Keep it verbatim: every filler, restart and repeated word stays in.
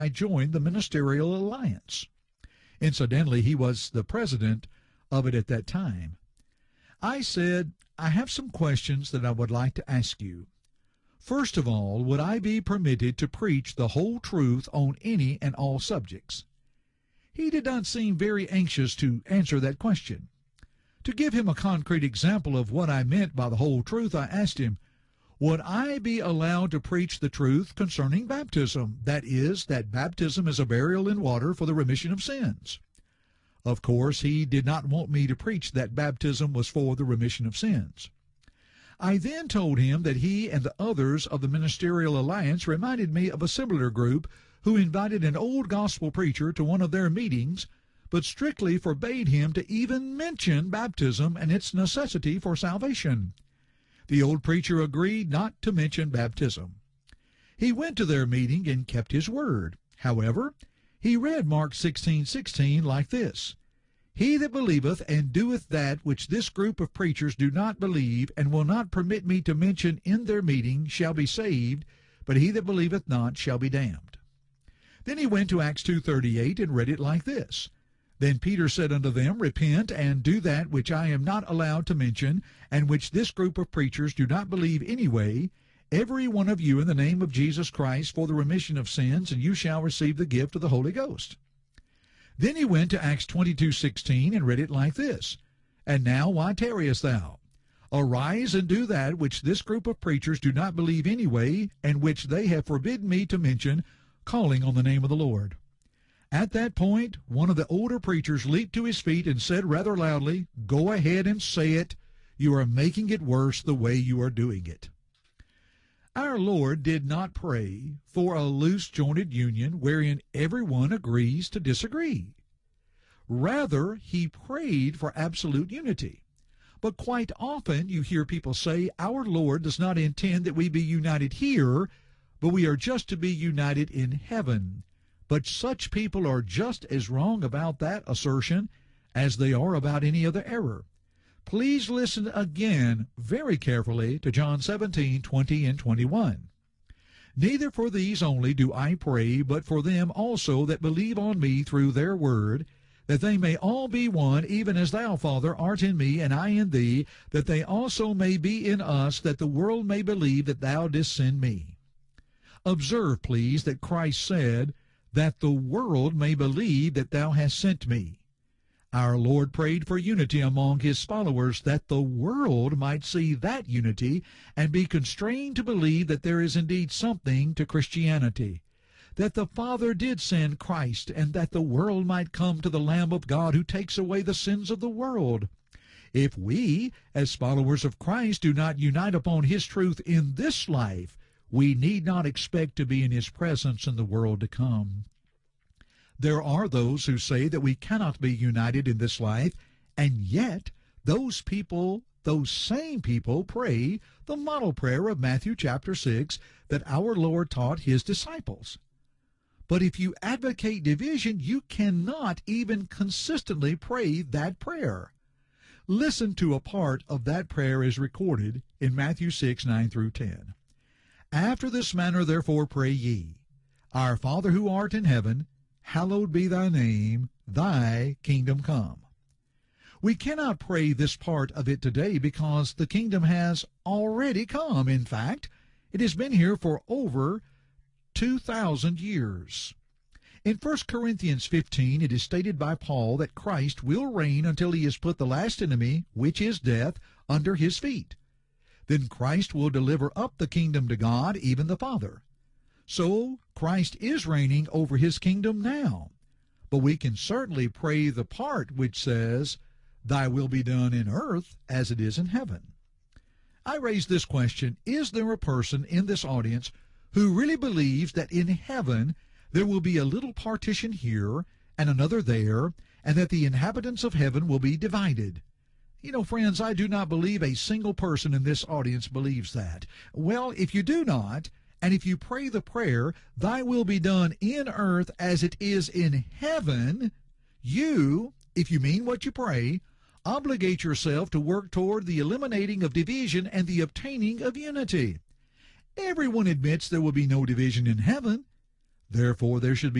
I joined the Ministerial Alliance. Incidentally, he was the president of it at that time. I said, I have some questions that I would like to ask you. First of all, would I be permitted to preach the whole truth on any and all subjects? He did not seem very anxious to answer that question. To give him a concrete example of what I meant by the whole truth, I asked him, would I be allowed to preach the truth concerning baptism, that is, that baptism is a burial in water for the remission of sins? Of course, he did not want me to preach that baptism was for the remission of sins. I then told him that he and the others of the Ministerial Alliance reminded me of a similar group who invited an old gospel preacher to one of their meetings, but strictly forbade him to even mention baptism and its necessity for salvation. The old preacher agreed not to mention baptism. He went to their meeting and kept his word. However, he read Mark sixteen sixteen like this, He that believeth and doeth that which this group of preachers do not believe and will not permit me to mention in their meeting shall be saved, but he that believeth not shall be damned. Then he went to Acts two thirty-eight and read it like this, Then Peter said unto them, Repent, and do that which I am not allowed to mention, and which this group of preachers do not believe anyway, every one of you in the name of Jesus Christ for the remission of sins, and you shall receive the gift of the Holy Ghost. Then he went to Acts twenty-two sixteen and read it like this, And now why tarriest thou? Arise and do that which this group of preachers do not believe anyway, and which they have forbidden me to mention, calling on the name of the Lord. At that point, one of the older preachers leaped to his feet and said rather loudly, Go ahead and say it. You are making it worse the way you are doing it. Our Lord did not pray for a loose-jointed union wherein everyone agrees to disagree. Rather, he prayed for absolute unity. But quite often you hear people say, Our Lord does not intend that we be united here, but we are just to be united in heaven. But such people are just as wrong about that assertion as they are about any other error. Please listen again very carefully to John seventeen, twenty and twenty-one. Neither for these only do I pray, but for them also that believe on me through their word, that they may all be one, even as thou, Father, art in me, and I in thee, that they also may be in us, that the world may believe that thou didst send me. Observe, please, that Christ said, that the world may believe that thou hast sent me. Our Lord prayed for unity among his followers, that the world might see that unity and be constrained to believe that there is indeed something to Christianity, that the Father did send Christ, and that the world might come to the Lamb of God who takes away the sins of the world. If we, as followers of Christ, do not unite upon his truth in this life, we need not expect to be in his presence in the world to come. There are those who say that we cannot be united in this life, and yet those people, those same people, pray the model prayer of Matthew chapter six that our Lord taught his disciples. But if you advocate division, you cannot even consistently pray that prayer. Listen to a part of that prayer as recorded in Matthew six, nine through ten. After this manner therefore pray ye, Our Father who art in heaven, hallowed be thy name, thy kingdom come. We cannot pray this part of it today because the kingdom has already come. In fact, it has been here for over two thousand years. In First Corinthians fifteen, it is stated by Paul that Christ will reign until he has put the last enemy, which is death, under his feet. Then Christ will deliver up the kingdom to God, even the Father. So Christ is reigning over his kingdom now. But we can certainly pray the part which says, Thy will be done in earth as it is in heaven. I raise this question, is there a person in this audience who really believes that in heaven there will be a little partition here and another there, and that the inhabitants of heaven will be divided? You know, friends, I do not believe a single person in this audience believes that. Well, if you do not, and if you pray the prayer, Thy will be done in earth as it is in heaven, you, if you mean what you pray, obligate yourself to work toward the eliminating of division and the obtaining of unity. Everyone admits there will be no division in heaven. Therefore, there should be